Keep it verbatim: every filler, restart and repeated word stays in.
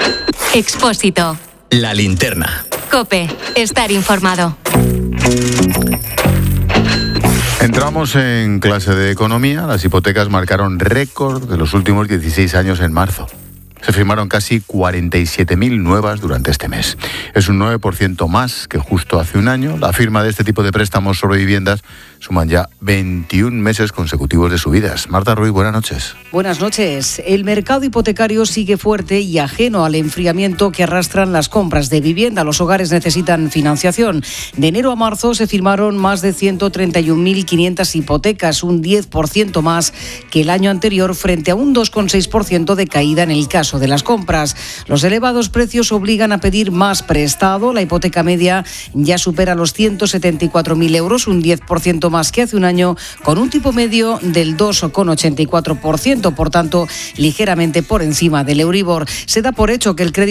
Expósito. La linterna. COPE. Estar informado. Entramos en clase de economía. Las hipotecas marcaron récord de los últimos dieciséis años en marzo. Se firmaron casi cuarenta y siete mil nuevas durante este mes. Es un nueve por ciento más que justo hace un año. La firma de este tipo de préstamos sobre viviendas suman ya veintiún meses consecutivos de subidas. Marta Ruiz, buenas noches. Buenas noches. El mercado hipotecario sigue fuerte y ajeno al enfriamiento que arrastran las compras de vivienda. Los hogares necesitan financiación. De enero a marzo se firmaron más de ciento treinta y un mil quinientas hipotecas, un diez por ciento más que el año anterior, frente a un dos coma seis por ciento de caída en el caso de las compras. Los elevados precios obligan a pedir más prestado. La hipoteca media ya supera los ciento setenta y cuatro mil euros, un diez por ciento más que hace un año, con un tipo medio del dos coma ochenta y cuatro por ciento, por tanto, ligeramente por encima del Euribor. Se da por hecho que el crédito